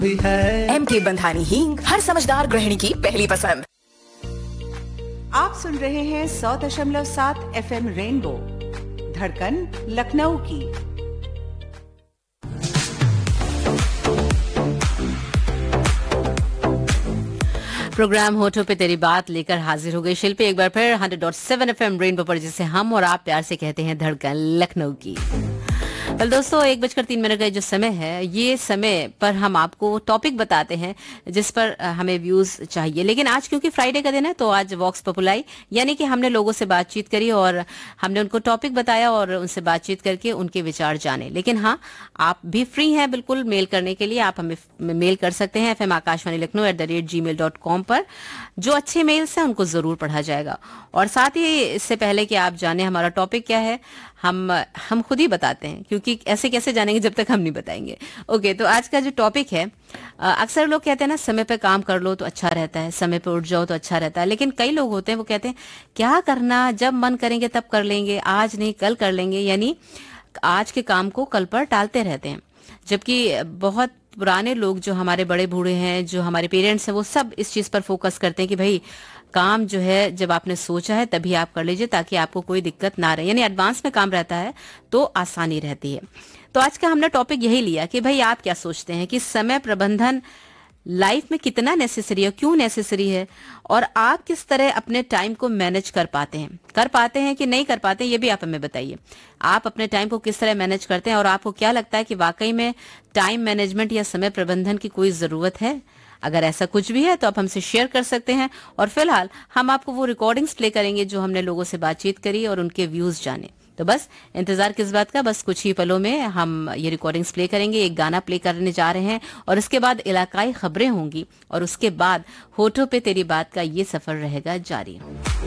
MK Bandhani हींग हर समझदार गृहिणी की पहली पसंद। आप सुन रहे हैं 100.7 FM रेनबो, धड़कन लखनऊ की। प्रोग्राम होठों पे तेरी बात लेकर हाजिर हो गई शिल्पी एक बार फिर 100.7 FM रेनबो पर, जिसे हम और आप प्यार से कहते हैं धड़कन लखनऊ की। कल दोस्तों 1:03 का जो समय है, ये समय पर हम आपको टॉपिक बताते हैं जिस पर हमें व्यूज चाहिए। लेकिन आज क्योंकि फ्राइडे का दिन है तो आज वॉक्स पॉपुलाई, यानी कि हमने लोगों से बातचीत करी और हमने उनको टॉपिक बताया और उनसे बातचीत करके उनके विचार जाने। लेकिन हाँ, आप भी फ्री हैं बिल्कुल मेल करने के लिए। आप हमें मेल कर सकते हैं fmakashvani.lakhnaou@gmail.com पर। जो अच्छे मेल्स हैं उनको जरूर पढ़ा जाएगा। और साथ ही इससे पहले कि आप जाने हमारा टॉपिक क्या है, हम खुद ही बताते हैं, क्योंकि ऐसे कैसे जानेंगे जब तक हम नहीं बताएंगे। ओके, तो आज का जो टॉपिक है, अक्सर लोग कहते हैं ना समय पे काम कर लो तो अच्छा रहता है, समय पे उठ जाओ तो अच्छा रहता है। लेकिन कई लोग होते हैं वो कहते हैं क्या करना, जब मन करेंगे तब कर लेंगे, आज नहीं कल कर लेंगे, यानी आज के काम को कल पर टालते रहते हैं। जबकि बहुत पुराने लोग, जो हमारे बड़े बूढ़े हैं, जो हमारे पेरेंट्स हैं, वो सब इस चीज पर फोकस करते हैं कि भाई काम जो है जब आपने सोचा है तभी आप कर लीजिए, ताकि आपको कोई दिक्कत ना रहे, यानी एडवांस में काम रहता है तो आसानी रहती है। तो आज का हमने टॉपिक यही लिया कि भाई आप क्या सोचते हैं कि समय प्रबंधन लाइफ में कितना नेसेसरी है, क्यों नेसेसरी है, और आप किस तरह अपने टाइम को मैनेज कर पाते हैं कि नहीं कर पाते, ये भी आप हमें बताइए। आप अपने टाइम को किस तरह मैनेज करते हैं और आपको क्या लगता है कि वाकई में टाइम मैनेजमेंट या समय प्रबंधन की कोई जरूरत है? अगर ऐसा कुछ भी है तो आप हमसे शेयर कर सकते हैं। और फिलहाल हम आपको वो रिकॉर्डिंग्स प्ले करेंगे जो हमने लोगों से बातचीत करी और उनके व्यूज जाने। तो बस इंतजार किस बात का, बस कुछ ही पलों में हम ये रिकॉर्डिंग्स प्ले करेंगे, एक गाना प्ले करने जा रहे हैं और उसके बाद इलाकाई खबरें होंगी और उसके बाद होठों पे तेरी बात का ये सफर रहेगा जारी।